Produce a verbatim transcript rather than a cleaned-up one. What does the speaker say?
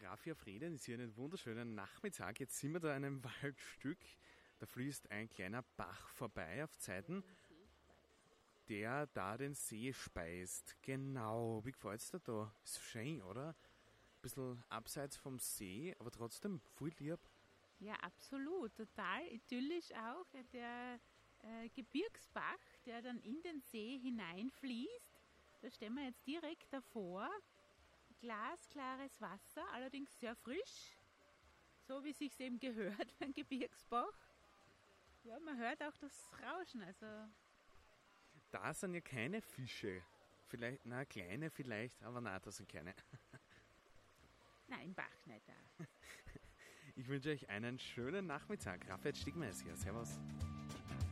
Raffia Freden ist hier einen wunderschönen Nachmittag. Jetzt sind wir da in einem Waldstück. Da fließt ein kleiner Bach vorbei auf Zeiten, der da den See speist. Genau, wie gefällt's dir da? Ist schön, oder? Ein bisschen abseits vom See, aber trotzdem voll lieb. Ja, absolut. Total idyllisch auch. Der äh, Gebirgsbach, der dann in den See hineinfließt. Da stehen wir jetzt direkt davor. Glasklares Wasser, allerdings sehr frisch. So wie es sich eben gehört beim Gebirgsbach. Ja, man hört auch das Rauschen, also... Da sind ja keine Fische. Vielleicht, na, kleine vielleicht, aber nein, das sind keine. Nein, im Bach nicht da. Ich wünsche euch einen schönen Nachmittag. Raphael Stigmeier, servus.